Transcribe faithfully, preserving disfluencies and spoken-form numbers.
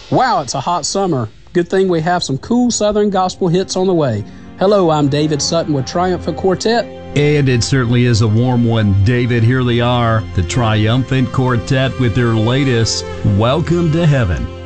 Wow, it's a hot summer. Good thing we have some cool Southern gospel hits on the way. Hello, I'm David Sutton with Triumphant Quartet. And it certainly is a warm one, David. Here they are, the Triumphant Quartet with their latest, Welcome to Heaven.